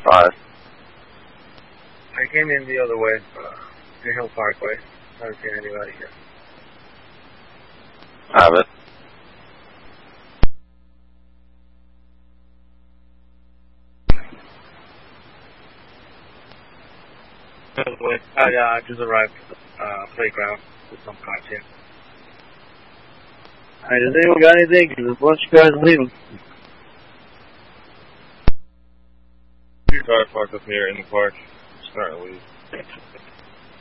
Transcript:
5. I came in the other way, Green Hill Parkway. I haven't seen anybody here. Have it. I just arrived at the playground with some cars here. Alright, does anyone got anything? Because there's a bunch of guys leaving. Your car parked up here in the park. Just not leave.